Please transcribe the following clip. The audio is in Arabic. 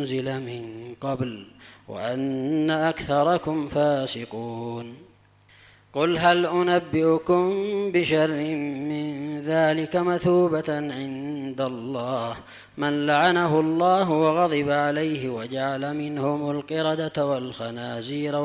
أنزل من قبل وأن أكثركم فاسقون. قل هل أنبئكم بشر من ذلك مثوبة عند الله من لعنه الله وغضب عليه وجعل منهم القردة والخنازير